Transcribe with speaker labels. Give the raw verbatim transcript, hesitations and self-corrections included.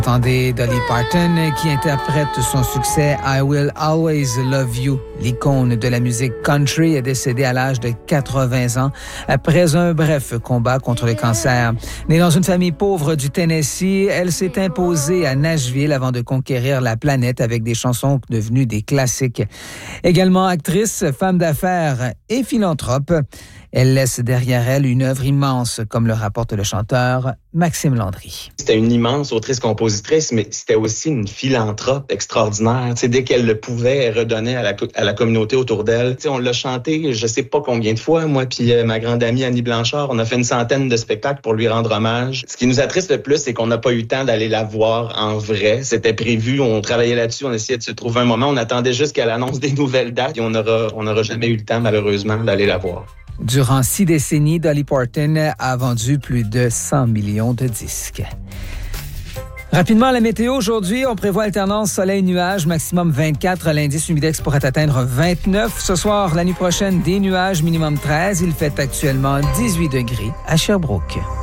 Speaker 1: Entendez Dolly Parton qui interprète son succès « I Will Always Love You ». L'icône de la musique country est décédée à l'âge de quatre-vingts ans après un bref combat contre le cancer. Née dans une famille pauvre du Tennessee, elle s'est imposée à Nashville avant de conquérir la planète avec des chansons devenues des classiques. Également actrice, femme d'affaires et philanthrope, elle laisse derrière elle une œuvre immense, comme le rapporte le chanteur Maxime Landry.
Speaker 2: C'était une immense autrice-compositrice, mais c'était aussi une philanthrope extraordinaire. Tu sais, dès qu'elle le pouvait, elle redonnait à la, à la communauté autour d'elle. Tu sais, on l'a chanté, je sais pas combien de fois, moi puis euh, ma grande amie Annie Blanchard, on a fait une centaine de spectacles pour lui rendre hommage. Ce qui nous attriste le plus, c'est qu'on n'a pas eu le temps d'aller la voir en vrai. C'était prévu, on travaillait là-dessus, on essayait de se trouver un moment, on attendait juste qu'elle annonce des nouvelles dates et on n'aura on n'aura jamais eu le temps, malheureusement, d'aller la voir.
Speaker 1: Durant six décennies, Dolly Parton a vendu plus de cent millions de disques. Rapidement, la météo aujourd'hui, on prévoit alternance soleil-nuage, maximum vingt-quatre. L'indice humidex pourrait atteindre vingt-neuf. Ce soir, la nuit prochaine, des nuages, minimum treize. Il fait actuellement dix-huit degrés à Sherbrooke.